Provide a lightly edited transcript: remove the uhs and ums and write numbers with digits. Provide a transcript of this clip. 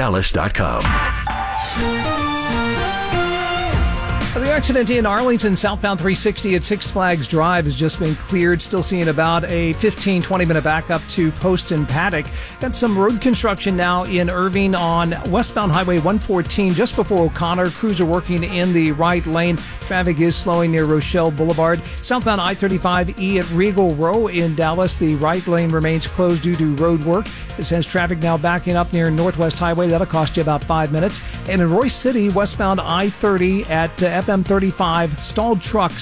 fpdallas.com. The accident in Arlington, southbound 360 at Six Flags Drive has just been cleared. Still seeing about a 15-20 minute backup to Post and Paddock. Got some road construction now in Irving on westbound Highway 114 just before O'Connor. Crews are working in the right lane. Traffic is slowing near Rochelle Boulevard. Southbound I-35E at Regal Row in Dallas. The right lane remains closed due to road work. It says traffic now backing up near Northwest Highway. That'll cost you about 5 minutes. And in Royce City, westbound I-30 at FM 35, stalled trucks